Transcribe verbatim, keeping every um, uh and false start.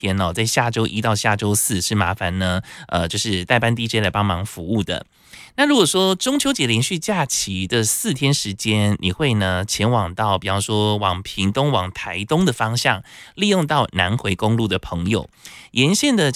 天哦，在下周一到下周四是麻烦呢，呃，就是代班 D J 来帮忙服务的。那如果说中秋节连续假期的四天时间，你会呢前往到，比方说往屏东、往台东的方向，利用到南回公路的朋友，沿线的